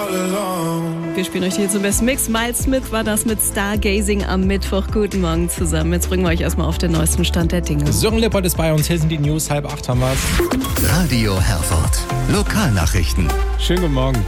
Wir spielen euch hier zum besten Mix. Miles Smith war das mit Stargazing am Mittwoch. Guten Morgen zusammen. Jetzt bringen wir euch erstmal auf den neuesten Stand der Dinge. Sören Lippert ist bei uns. Hier sind die News. 7:30 haben wir's. Radio Herford. Lokalnachrichten. Schönen guten Morgen.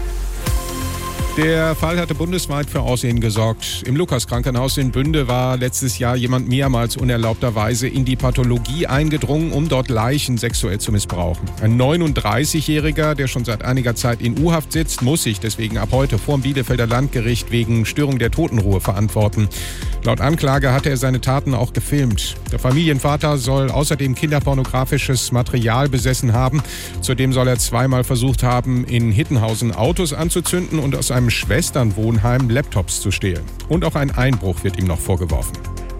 Der Fall hatte bundesweit für Aufsehen gesorgt. Im Lukas-Krankenhaus in Bünde war letztes Jahr jemand mehrmals unerlaubterweise in die Pathologie eingedrungen, um dort Leichen sexuell zu missbrauchen. Ein 39-Jähriger, der schon seit einiger Zeit in U-Haft sitzt, muss sich deswegen ab heute vor dem Bielefelder Landgericht wegen Störung der Totenruhe verantworten. Laut Anklage hatte er seine Taten auch gefilmt. Der Familienvater soll außerdem kinderpornografisches Material besessen haben. Zudem soll er zweimal versucht haben, in Hittenhausen Autos anzuzünden und aus einem Schwesternwohnheim Laptops zu stehlen. Und auch ein Einbruch wird ihm noch vorgeworfen.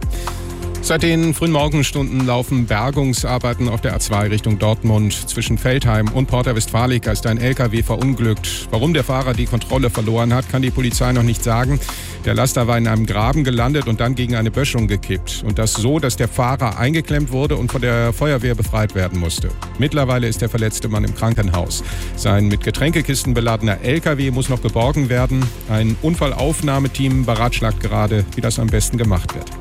Seit den frühen Morgenstunden laufen Bergungsarbeiten auf der A2 Richtung Dortmund. Zwischen Veltheim und Porta Westfalica ist ein LKW verunglückt. Warum der Fahrer die Kontrolle verloren hat, kann die Polizei noch nicht sagen. Der Laster war in einem Graben gelandet und dann gegen eine Böschung gekippt. Und das so, dass der Fahrer eingeklemmt wurde und von der Feuerwehr befreit werden musste. Mittlerweile ist der verletzte Mann im Krankenhaus. Sein mit Getränkekisten beladener LKW muss noch geborgen werden. Ein Unfallaufnahmeteam beratschlagt gerade, wie das am besten gemacht wird.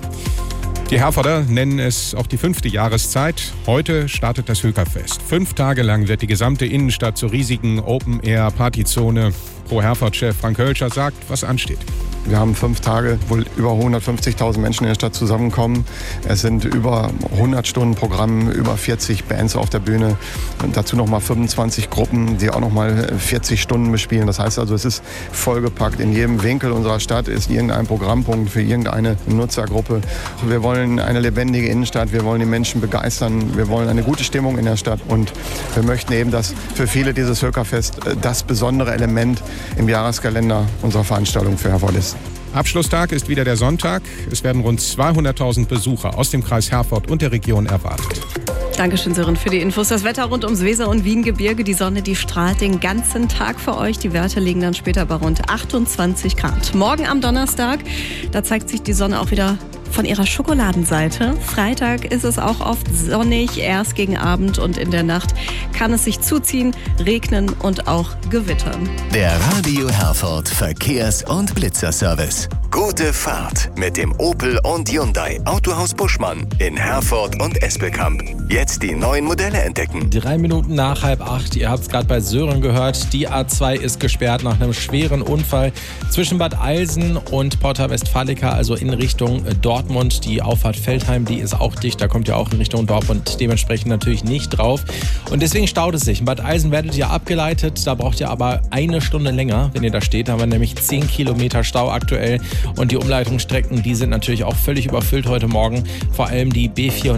Die Herforder nennen es auch die 5. Jahreszeit. Heute startet das Hökerfest. 5 Tage lang wird die gesamte Innenstadt zur riesigen Open-Air-Partyzone. Pro-Herford-Chef Frank Hölscher sagt, was ansteht. Wir haben 5 Tage, wo über 150.000 Menschen in der Stadt zusammenkommen. Es sind über 100 Stunden Programm, über 40 Bands auf der Bühne. Und dazu nochmal 25 Gruppen, die auch nochmal 40 Stunden bespielen. Das heißt also, es ist vollgepackt. In jedem Winkel unserer Stadt ist irgendein Programmpunkt für irgendeine Nutzergruppe. Wir wollen eine lebendige Innenstadt, wir wollen die Menschen begeistern, wir wollen eine gute Stimmung in der Stadt. Und wir möchten eben, dass für viele dieses Hökerfest das besondere Element im Jahreskalender unserer Veranstaltung für Herford ist. Abschlusstag ist wieder der Sonntag. Es werden rund 200.000 Besucher aus dem Kreis Herford und der Region erwartet. Dankeschön, Sören, für die Infos. Das Wetter rund ums Weser- und Wiengebirge. Die Sonne, die strahlt den ganzen Tag für euch. Die Werte liegen dann später bei rund 28 Grad. Morgen am Donnerstag, da zeigt sich die Sonne auch wieder von ihrer Schokoladenseite. Freitag ist es auch oft sonnig, erst gegen Abend und in der Nacht kann es sich zuziehen, regnen und auch gewittern. Der Radio Herford Verkehrs- und Blitzerservice. Gute Fahrt mit dem Opel und Hyundai Autohaus Buschmann in Herford und Espelkamp. Jetzt die neuen Modelle entdecken. 3 Minuten nach 7:30. Ihr habt es gerade bei Sören gehört. Die A2 ist gesperrt nach einem schweren Unfall zwischen Bad Eilsen und Porta Westfalica, also in Richtung Dortmund. Die Auffahrt Veltheim, die ist auch dicht. Da kommt ihr auch in Richtung Dortmund dementsprechend natürlich nicht drauf. Und deswegen staut es sich. In Bad Eilsen werdet ihr abgeleitet. Da braucht ihr aber 1 Stunde länger, wenn ihr da steht. Da haben wir nämlich 10 Kilometer Stau aktuell. Und die Umleitungsstrecken, die sind natürlich auch völlig überfüllt heute Morgen. Vor allem die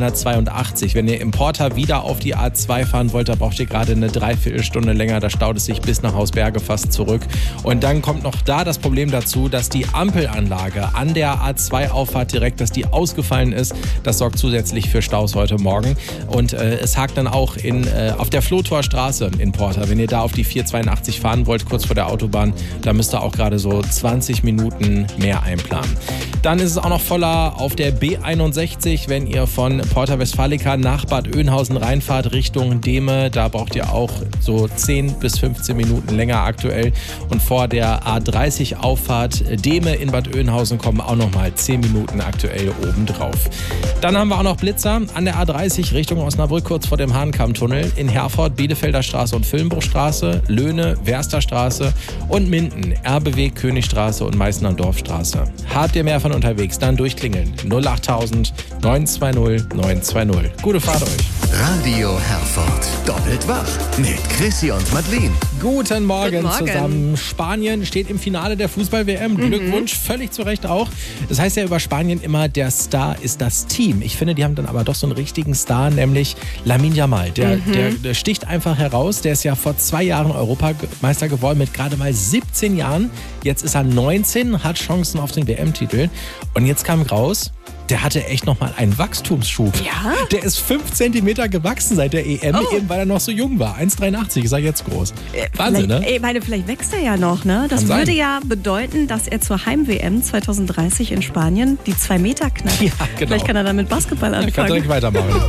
B482. Wenn ihr im Porta wieder auf die A2 fahren wollt, da braucht ihr gerade eine Dreiviertelstunde länger. Da staut es sich bis nach Hausberge fast zurück. Und dann kommt noch da das Problem dazu, dass die Ampelanlage an der A2-Auffahrt direkt, dass die ausgefallen ist. Das sorgt zusätzlich für Staus heute Morgen. Und es hakt dann auch auf der Flotorstraße in Porta. Wenn ihr da auf die 482 fahren wollt, kurz vor der Autobahn, da müsst ihr auch gerade so 20 Minuten mehr einplanen. Dann ist es auch noch voller auf der B61, wenn ihr von Porta Westfalica nach Bad Oeynhausen reinfahrt Richtung Dehme. Da braucht ihr auch so 10 bis 15 Minuten länger aktuell. Und vor der A30 Auffahrt Dehme in Bad Oeynhausen kommen auch nochmal 10 Minuten aktuell obendrauf. Dann haben wir auch noch Blitzer an der A30 Richtung Osnabrück, kurz vor dem Hahnkammtunnel. In Herford, Bielefelder Straße und Filmbruchstraße, Löhne, Wersterstraße und Minden, Erbeweg, Königstraße und Meißner Dorfstraße. Habt ihr mehr von unterwegs, dann durchklingeln. 08000 920 920. Gute Fahrt euch. Radio Herford. Doppelt wach mit Chrissy und Madeleine. Guten Morgen Guten Morgen zusammen. Spanien steht im Finale der Fußball-WM. Glückwunsch, völlig zu Recht auch. Das heißt ja über Spanien immer, der Star ist das Team. Ich finde, die haben dann aber doch so einen richtigen Star, nämlich Lamine Yamal. Der sticht einfach heraus. Der ist ja vor 2 Jahren Europameister geworden mit gerade mal 17 Jahren. Jetzt ist er 19, hat Chancen auf den WM-Titel. Und jetzt kam raus, der hatte echt nochmal einen Wachstumsschub. Ja? Der ist 5 Zentimeter gewachsen seit der EM, eben weil er noch so jung war. 1,83 ist er jetzt groß. Wahnsinn, ne? Ich meine, vielleicht wächst er ja noch, ne? Das Kann würde sein. ja bedeuten, dass er zur Heim-WM 2030 in Spanien die 2 Meter knackt. Ja, genau. Vielleicht kann er dann mit Basketball Er kann anfangen. direkt weitermachen.